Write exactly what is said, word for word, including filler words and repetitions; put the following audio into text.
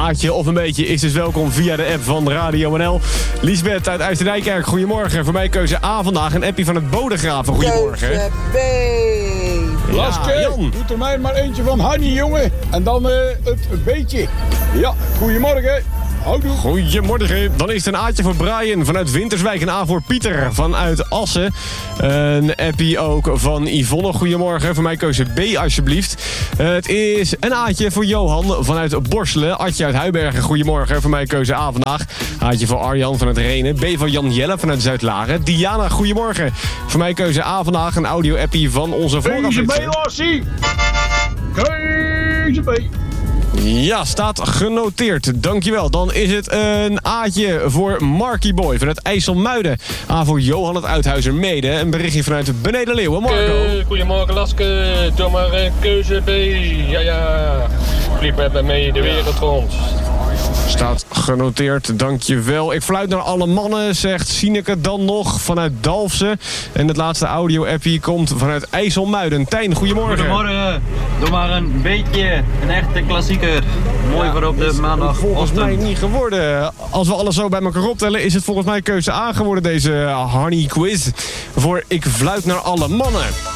Aatje of een beetje is dus welkom via de app van Radio N L. Liesbeth uit IJsselrijkerk, goedemorgen. Voor mij keuze A vandaag, een appie van het Bodegraven. Goedemorgen. Keuze B. Laske, Ja, Jan. doet er mij maar eentje van Hanny, jongen. En dan uh, het beetje. Ja, goedemorgen. Houdoe. Goedemorgen. Dan is het een Aatje voor Brian vanuit Winterswijk. Een A voor Pieter vanuit Assen. Een appie ook van Yvonne. Goedemorgen. Voor mij keuze B alsjeblieft. Uh, het is een Aatje voor Johan vanuit Borselen. Adje uit Huibergen. Goedemorgen. Voor mij keuze A vandaag. Aatje voor Arjan vanuit Renen. B van Jan Jelle vanuit Zuidlaren. Diana, goedemorgen. Voor mij keuze A vandaag. Een audio-appie van onze Keuze B, voorafwitser. Lassie. Keuze B. Ja, staat genoteerd. Dankjewel. Dan is het een A'tje voor Marky Boy vanuit IJsselmuiden. A voor Johan het Uithuizer Mede. Een berichtje vanuit Beneden Leeuwen. Marco. Uh, goedemorgen Laske, doe maar uh, keuze B. Ja, ja. Vlieg met me mee de wereld rond. Staat genoteerd, dankjewel. Ik fluit naar alle mannen, zegt Sineke dan nog vanuit Dalfsen. En het laatste audio-appie komt vanuit IJsselmuiden. Tijn, goedemorgen. Goedemorgen. Doe maar een beetje een echte klassieker. Mooi voor op de maandag. Volgens mij niet geworden. Als we alles zo bij elkaar optellen, is het volgens mij keuze A geworden, deze Honey Quiz. Voor Ik fluit naar alle mannen.